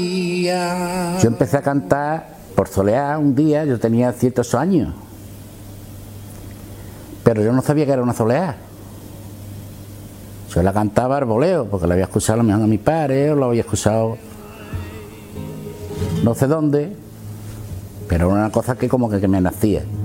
Yo empecé a cantar por soleá un día, yo tenía 108 años, pero yo no sabía que era una soleá. Yo la cantaba al voleo, porque la había escuchado a lo mejor a mi padre, o la había escuchado no sé dónde, pero era una cosa que como que me nacía.